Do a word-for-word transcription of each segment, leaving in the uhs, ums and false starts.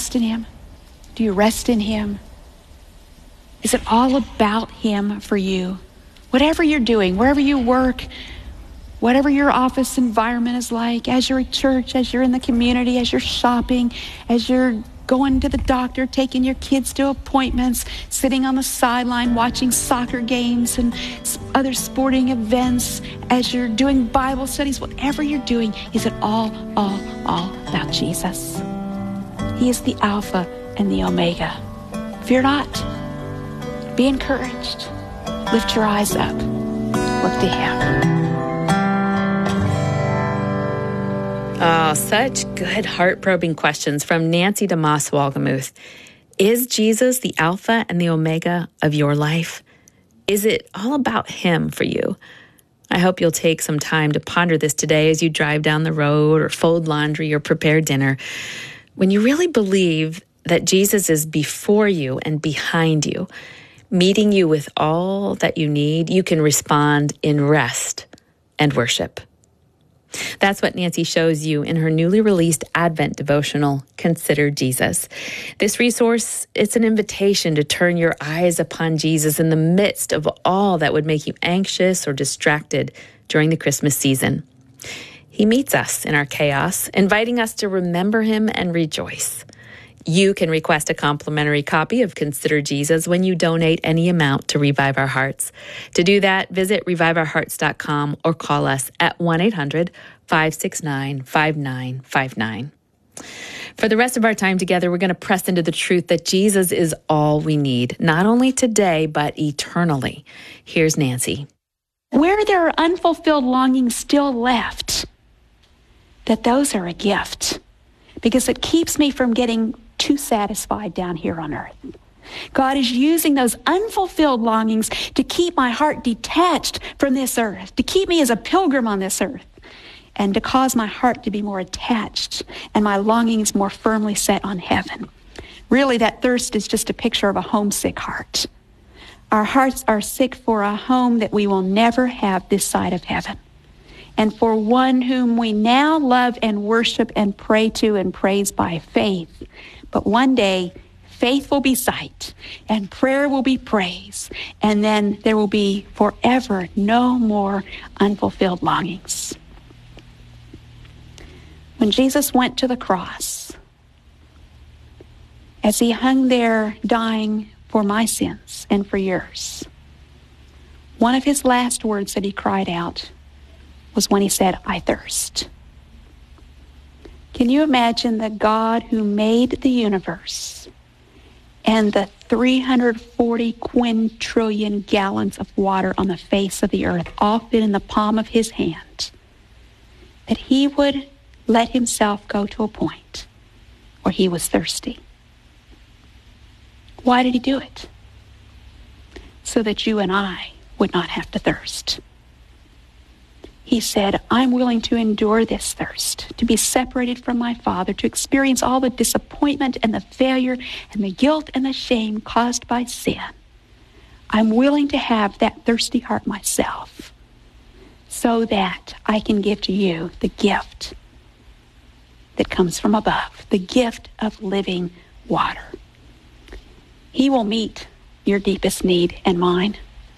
trust in him? Do you rest in him? Is it all about him for you? Whatever you're doing, wherever you work, whatever your office environment is like, as you're at church, as you're in the community, as you're shopping, as you're going to the doctor, taking your kids to appointments, sitting on the sideline watching soccer games and other sporting events, as you're doing Bible studies, whatever you're doing, is it all, all, all about Jesus? He is the Alpha and the Omega. Fear not. Be encouraged. Lift your eyes up. Look to him. Oh, such good heart-probing questions from Nancy DeMoss Wolgemuth. Is Jesus the Alpha and the Omega of your life? Is it all about him for you? I hope you'll take some time to ponder this today as you drive down the road or fold laundry or prepare dinner. When you really believe that Jesus is before you and behind you, meeting you with all that you need, you can respond in rest and worship. That's what Nancy shows you in her newly released Advent devotional, Consider Jesus. This resource, it's an invitation to turn your eyes upon Jesus in the midst of all that would make you anxious or distracted during the Christmas season. He meets us in our chaos, inviting us to remember him and rejoice. You can request a complimentary copy of Consider Jesus when you donate any amount to Revive Our Hearts. To do that, visit revive our hearts dot com or call us at one eight hundred, five six nine, five nine five nine. For the rest of our time together, we're going to press into the truth that Jesus is all we need, not only today, but eternally. Here's Nancy. Where there are unfulfilled longings still left, that those are a gift, because it keeps me from getting too satisfied down here on earth. God is using those unfulfilled longings to keep my heart detached from this earth, to keep me as a pilgrim on this earth, and to cause my heart to be more attached and my longings more firmly set on heaven. Really, that thirst is just a picture of a homesick heart. Our hearts are sick for a home that we will never have this side of heaven, and for one whom we now love and worship and pray to and praise by faith. But one day, faith will be sight, and prayer will be praise, and then there will be forever no more unfulfilled longings. When Jesus went to the cross, as he hung there dying for my sins and for yours, one of his last words that he cried out was when he said, "I thirst." Can you imagine the God who made the universe and the three hundred forty quintillion gallons of water on the face of the earth all fit in the palm of his hand, that he would let himself go to a point where he was thirsty? Why did he do it? So that you and I would not have to thirst. He said, I'm willing to endure this thirst, to be separated from my Father, to experience all the disappointment and the failure and the guilt and the shame caused by sin. I'm willing to have that thirsty heart myself so that I can give to you the gift that comes from above, the gift of living water. He will meet your deepest need and mine.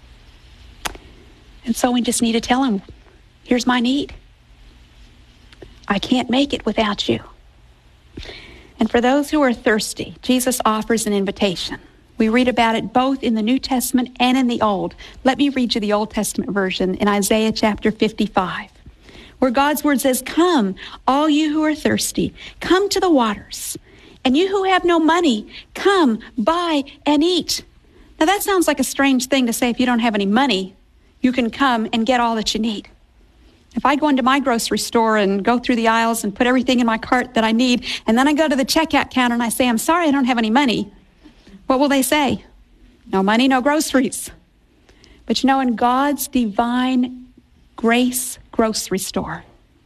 And so we just need to tell him, here's my need. I can't make it without you. And for those who are thirsty, Jesus offers an invitation. We read about it both in the New Testament and in the Old. Let me read you the Old Testament version in Isaiah chapter fifty-five, where God's word says, come, all you who are thirsty, come to the waters. And you who have no money, come, buy and eat. Now that sounds like a strange thing to say. If you don't have any money, you can come and get all that you need. If I go into my grocery store and go through the aisles and put everything in my cart that I need, and then I go to the checkout counter and I say, I'm sorry, I don't have any money, what will they say? No money, no groceries. But you know, in God's divine grace grocery store,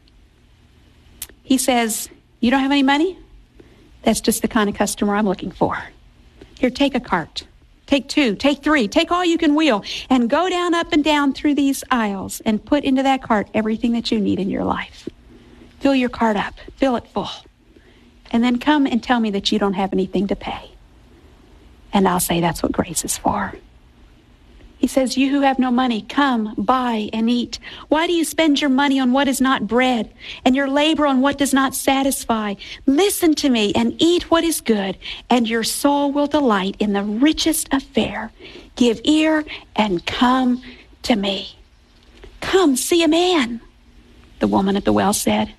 he says, you don't have any money? That's just the kind of customer I'm looking for. Here, take a cart. Take two, take three, take all you can wheel, and go down, up and down through these aisles and put into that cart everything that you need in your life. Fill your cart up, fill it full. and then come and tell me that you don't have anything to pay. And I'll say that's what grace is for. He says, you who have no money, come, buy and eat. Why do you spend your money on what is not bread and your labor on what does not satisfy? Listen to me and eat what is good, and your soul will delight in the richest of fare. Give ear and come to me. Come, see a man, the woman at the well said.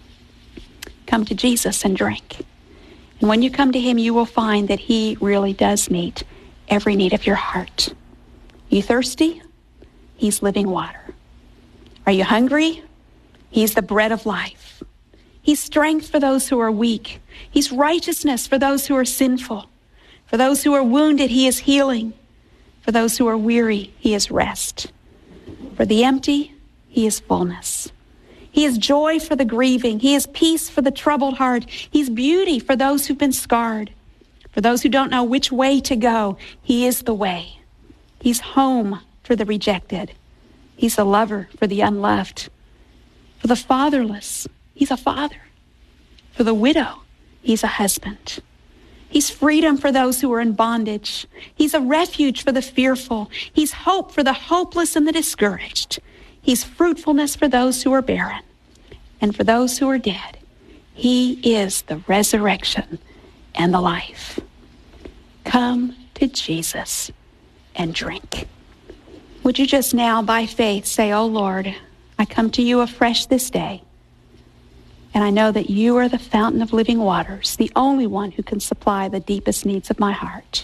Come to Jesus and drink. And when you come to him, you will find that he really does meet every need of your heart. You thirsty? He's living water. Are you hungry? He's the bread of life. He's strength for those who are weak. He's righteousness for those who are sinful. For those who are wounded, he is healing. For those who are weary, he is rest. For the empty, he is fullness. He is joy for the grieving. He is peace for the troubled heart. He's beauty for those who've been scarred. For those who don't know which way to go, he is the way. He's home for the rejected. He's a lover for the unloved. For the fatherless, he's a father. For the widow, he's a husband. He's freedom for those who are in bondage. He's a refuge for the fearful. He's hope for the hopeless and the discouraged. He's fruitfulness for those who are barren. And for those who are dead, he is the resurrection and the life. Come to Jesus and drink. Would you just now, by faith, say, oh Lord, I come to you afresh this day, and I know that you are the fountain of living waters, the only one who can supply the deepest needs of my heart.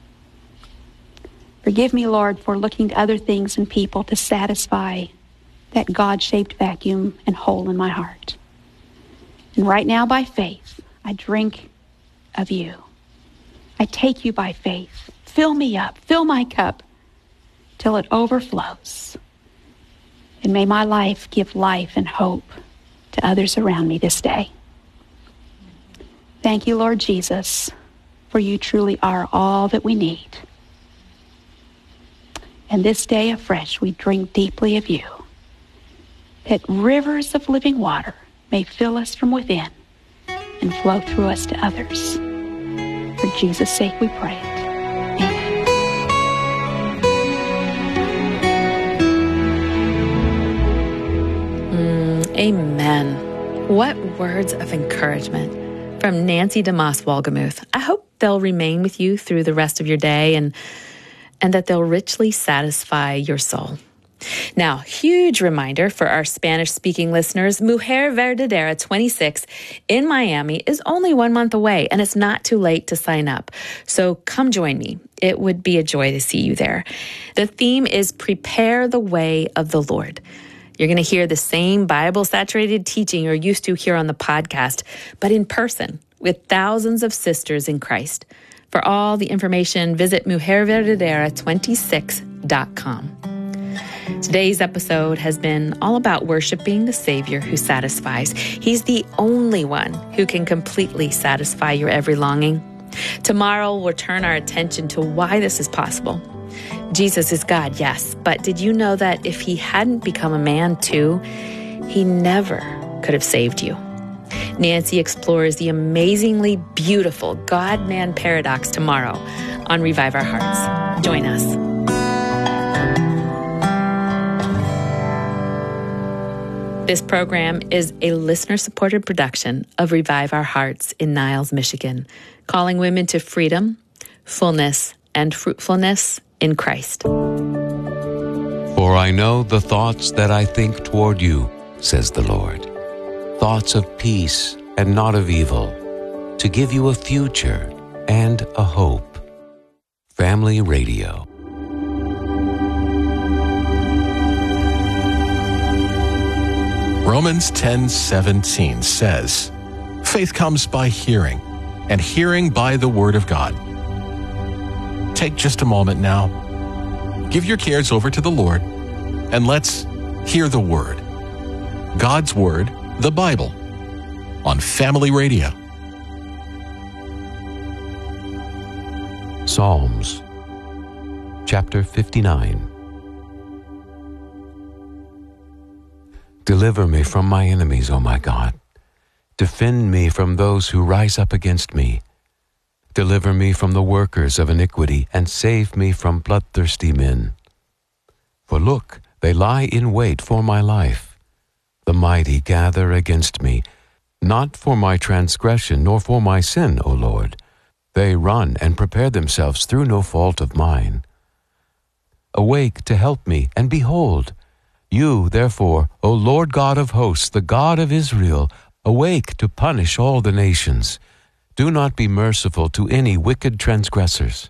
Forgive me, Lord, for looking to other things and people to satisfy that God-shaped vacuum and hole in my heart. And right now, by faith, I drink of you. I take you by faith. Fill me up, fill my cup till it overflows. And may my life give life and hope to others around me this day. Thank you, Lord Jesus, for you truly are all that we need. And this day afresh, we drink deeply of you, that rivers of living water may fill us from within and flow through us to others. For Jesus' sake we pray it. Amen. What words of encouragement from Nancy DeMoss Wolgemuth. I hope they'll remain with you through the rest of your day and, and that they'll richly satisfy your soul. Now, huge reminder for our Spanish-speaking listeners, Mujer Verdadera twenty-six in Miami is only one month away, and it's not too late to sign up. So come join me. It would be a joy to see you there. The theme is Prepare the Way of the Lord. You're going to hear the same Bible-saturated teaching you're used to here on the podcast, but in person with thousands of sisters in Christ. For all the information, visit mujer verdadera twenty-six dot com. Today's episode has been all about worshiping the Savior who satisfies. He's the only one who can completely satisfy your every longing. Tomorrow, we'll turn our attention to why this is possible. Jesus is God, yes, but did you know that if he hadn't become a man too, he never could have saved you? Nancy explores the amazingly beautiful God-man paradox tomorrow on Revive Our Hearts. Join us. This program is a listener-supported production of Revive Our Hearts in Niles, Michigan, calling women to freedom, fullness, and fruitfulness in Christ. For I know the thoughts that I think toward you, says the Lord, thoughts of peace and not of evil, to give you a future and a hope. Family Radio. Romans ten seventeen says, faith comes by hearing, and hearing by the Word of God. Take just a moment now. Give your cares over to the Lord, and let's hear the Word. God's Word, the Bible, on Family Radio. Psalms, chapter fifty-nine. Deliver me from my enemies, O my God. Defend me from those who rise up against me. Deliver me from the workers of iniquity, and save me from bloodthirsty men. For look, they lie in wait for my life. The mighty gather against me, not for my transgression, nor for my sin, O Lord. They run and prepare themselves through no fault of mine. Awake to help me, and behold, you, therefore, O Lord God of hosts, the God of Israel, awake to punish all the nations. Do not be merciful to any wicked transgressors.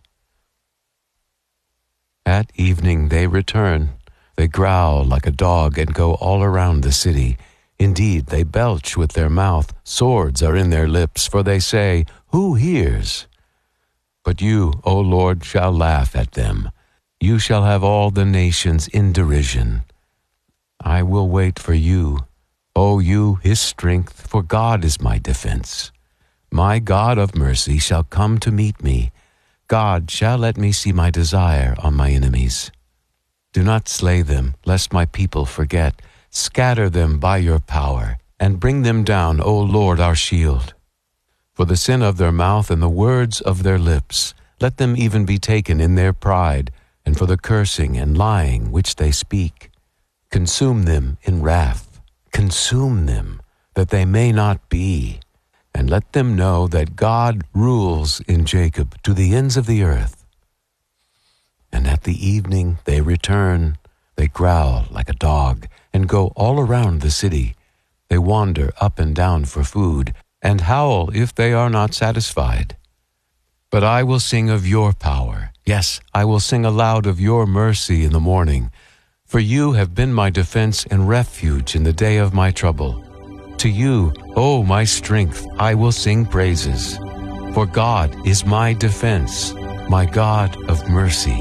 At evening they return. They growl like a dog and go all around the city. Indeed, they belch with their mouth. Swords are in their lips, for they say, Who hears? But you, O Lord, shall laugh at them. You shall have all the nations in derision. I will wait for you, O you, his strength, for God is my defense. My God of mercy shall come to meet me. God shall let me see my desire on my enemies. Do not slay them, lest my people forget. Scatter them by your power, and bring them down, O Lord, our shield. For the sin of their mouth and the words of their lips, let them even be taken in their pride, and for the cursing and lying which they speak. Consume them in wrath, consume them, that they may not be, and let them know that God rules in Jacob to the ends of the earth. And at the evening they return, they growl like a dog, and go all around the city. They wander up and down for food, and howl if they are not satisfied. But I will sing of your power. Yes, I will sing aloud of your mercy in the morning. For you have been my defense and refuge in the day of my trouble. To you, O my strength, I will sing praises. For God is my defense, my God of mercy.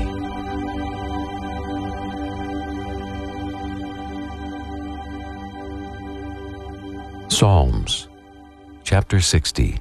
Psalms, chapter sixty.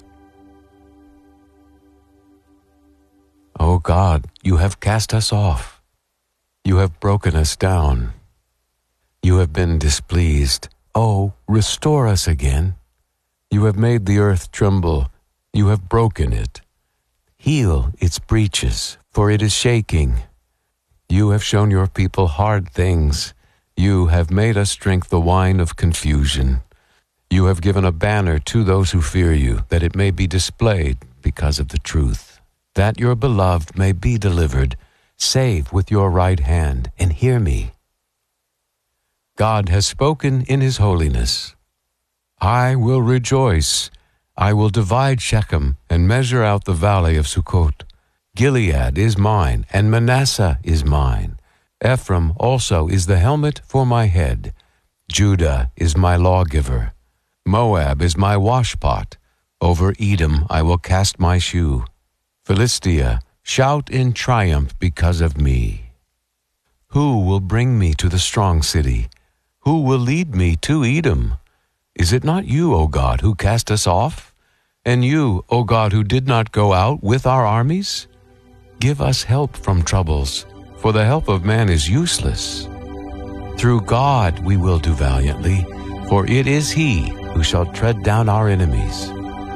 O God, you have cast us off. You have broken us down. You have been displeased. Oh, restore us again. You have made the earth tremble. You have broken it. Heal its breaches, for it is shaking. You have shown your people hard things. You have made us drink the wine of confusion. You have given a banner to those who fear you, that it may be displayed because of the truth, that your beloved may be delivered. Save with your right hand, and hear me. God has spoken in his holiness. I will rejoice. I will divide Shechem and measure out the valley of Sukkot. Gilead is mine, and Manasseh is mine. Ephraim also is the helmet for my head. Judah is my lawgiver. Moab is my washpot. Over Edom I will cast my shoe. Philistia, shout in triumph because of me. Who will bring me to the strong city? Who will lead me to Edom? Is it not you, O God, who cast us off? And you, O God, who did not go out with our armies? Give us help from troubles, for the help of man is useless. Through God we will do valiantly, for it is he who shall tread down our enemies.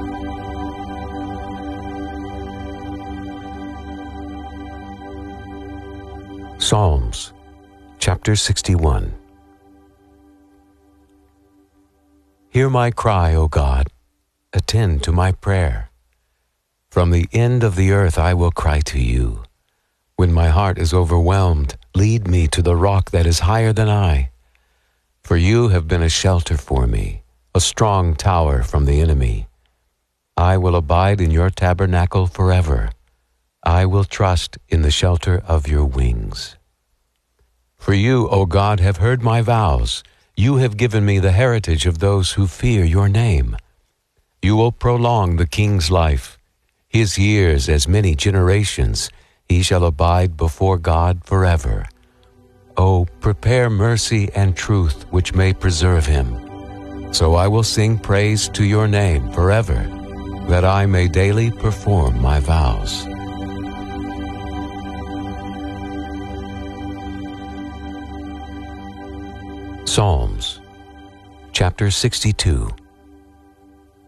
Psalms, chapter sixty-one. Hear my cry, O God. Attend to my prayer. From the end of the earth I will cry to you. When my heart is overwhelmed, lead me to the rock that is higher than I. For you have been a shelter for me, a strong tower from the enemy. I will abide in your tabernacle forever. I will trust in the shelter of your wings. For you, O God, have heard my vows. You have given me the heritage of those who fear your name. You will prolong the king's life, his years as many generations. He shall abide before God forever. O prepare mercy and truth which may preserve him. So I will sing praise to your name forever, that I may daily perform my vows. Psalms, chapter sixty-two.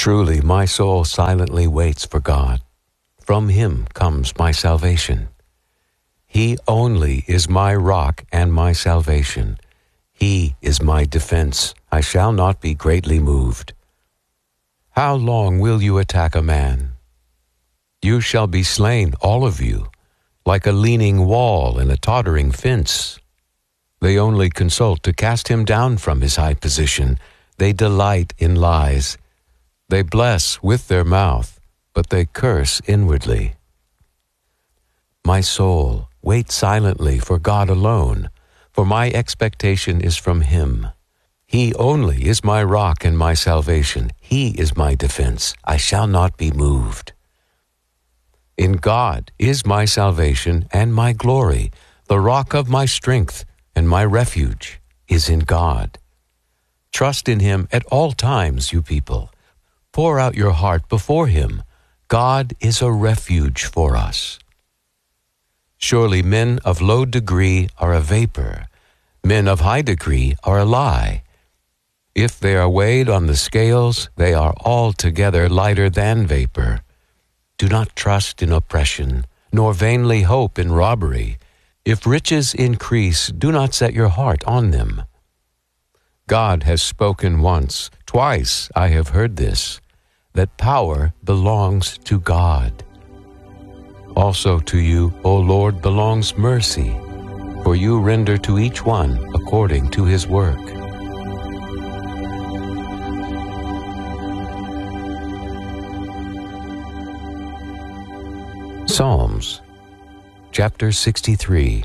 Truly, my soul silently waits for God. From him comes my salvation. He only is my rock and my salvation. He is my defense. I shall not be greatly moved. How long will you attack a man? You shall be slain, all of you, like a leaning wall and a tottering fence. They only consult to cast him down from his high position. They delight in lies. They bless with their mouth, but they curse inwardly. My soul, wait silently for God alone, for my expectation is from him. He only is my rock and my salvation. He is my defense. I shall not be moved. In God is my salvation and my glory. The rock of my strength and my refuge is in God. Trust in him at all times, you people. Pour out your heart before him. God is a refuge for us. Surely men of low degree are a vapor. Men of high degree are a lie. If they are weighed on the scales, they are altogether lighter than vapor. Do not trust in oppression, nor vainly hope in robbery. If riches increase, do not set your heart on them. God has spoken once, twice I have heard this, that power belongs to God. Also to you, O Lord, belongs mercy, for you render to each one according to his work. Psalms, chapter sixty-three.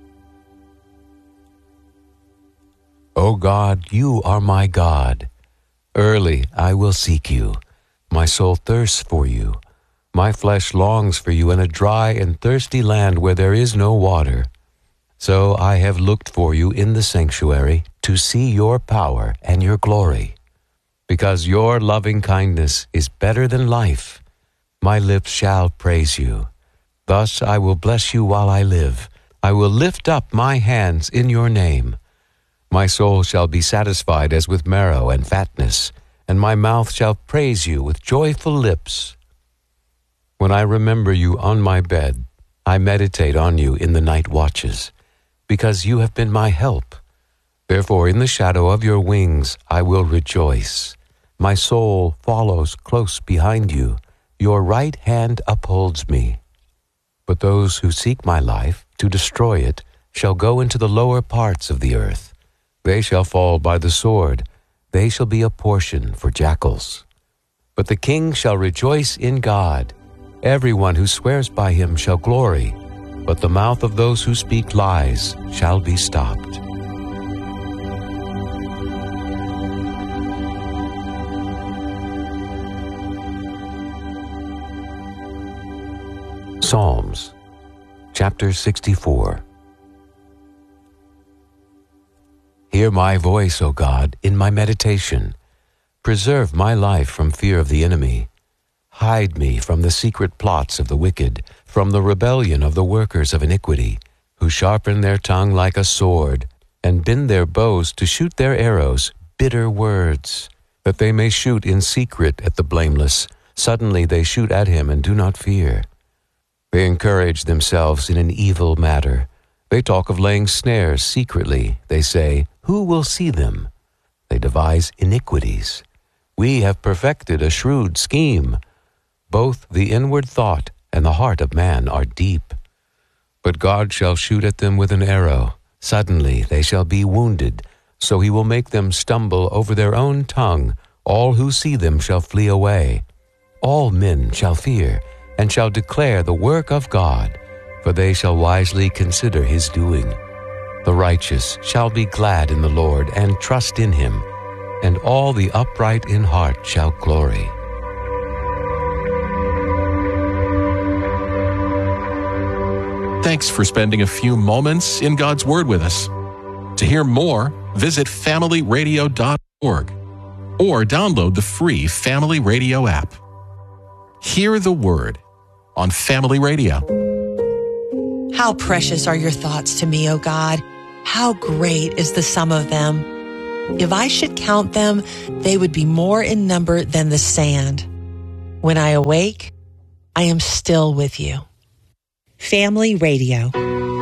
O God, you are my God. Early I will seek you. My soul thirsts for you. My flesh longs for you in a dry and thirsty land where there is no water. So I have looked for you in the sanctuary to see your power and your glory. Because your loving kindness is better than life, my lips shall praise you. Thus I will bless you while I live. I will lift up my hands in your name. My soul shall be satisfied as with marrow and fatness, and my mouth shall praise you with joyful lips. When I remember you on my bed, I meditate on you in the night watches, because you have been my help. Therefore in the shadow of your wings I will rejoice. My soul follows close behind you. Your right hand upholds me. But those who seek my life to destroy it shall go into the lower parts of the earth. They shall fall by the sword. They shall be a portion for jackals. But the king shall rejoice in God. Everyone who swears by him shall glory. But the mouth of those who speak lies shall be stopped. Psalms, chapter sixty-four. Hear my voice, O God, in my meditation. Preserve my life from fear of the enemy. Hide me from the secret plots of the wicked, from the rebellion of the workers of iniquity, who sharpen their tongue like a sword, and bend their bows to shoot their arrows, bitter words, that they may shoot in secret at the blameless. Suddenly they shoot at him and do not fear. They encourage themselves in an evil matter. They talk of laying snares secretly. They say, who will see them? They devise iniquities. We have perfected a shrewd scheme. Both the inward thought and the heart of man are deep. But God shall shoot at them with an arrow. Suddenly they shall be wounded. So he will make them stumble over their own tongue. All who see them shall flee away. All men shall fear, and shall declare the work of God, for they shall wisely consider his doing. The righteous shall be glad in the Lord, and trust in him, and all the upright in heart shall glory. Thanks for spending a few moments in God's Word with us. To hear more, visit family radio dot org or download the free Family Radio app. Hear the Word on Family Radio. How precious are your thoughts to me, O God. How great is the sum of them. If I should count them, they would be more in number than the sand. When I awake, I am still with you. Family Radio.